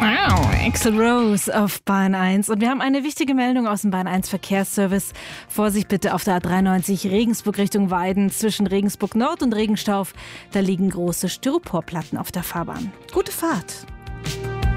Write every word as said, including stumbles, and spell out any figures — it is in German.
Wow, Axl Rose auf Bahn eins. Und wir haben eine wichtige Meldung aus dem Bahn eins Verkehrsservice. Vorsicht bitte auf der A dreiundneunzig Regensburg Richtung Weiden zwischen Regensburg Nord und Regenstauf. Da liegen große Styroporplatten auf der Fahrbahn. Gute Fahrt.